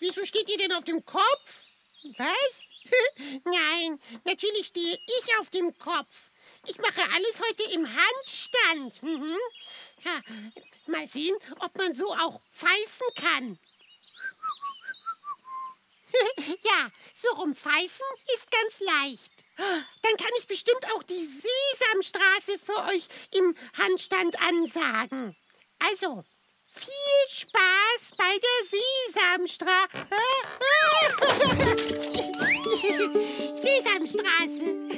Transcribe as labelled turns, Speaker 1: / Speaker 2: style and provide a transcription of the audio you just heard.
Speaker 1: Wieso steht ihr denn auf dem Kopf? Was? Nein, natürlich stehe ich auf dem Kopf. Ich mache alles heute im Handstand. Ja, mal sehen, ob man so auch pfeifen kann. Ja, so rumpfeifen ist ganz leicht. Dann kann ich bestimmt auch die Sesamstraße für euch im Handstand ansagen. Also, viel Spaß bei der Sesamstraße. Sesamstraße.